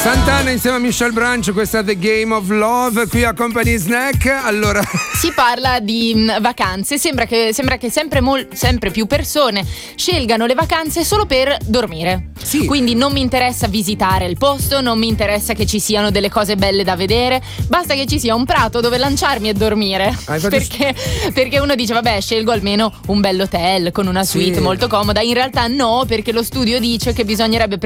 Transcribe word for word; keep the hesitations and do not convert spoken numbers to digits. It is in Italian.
Sant'Anna insieme a Michelle Branch, questa è The Game of Love qui a Company Snack. Allora si parla di mh, vacanze. Sembra che, sembra che sempre, mol, sempre più persone scelgano le vacanze solo per dormire. Sì. Quindi non mi interessa visitare il posto, non mi interessa che ci siano delle cose belle da vedere, basta che ci sia un prato dove lanciarmi e dormire. Ah, perché, perché uno dice vabbè, scelgo almeno un bell'hotel con una suite sì. molto comoda. In realtà no, perché lo studio dice che bisognerebbe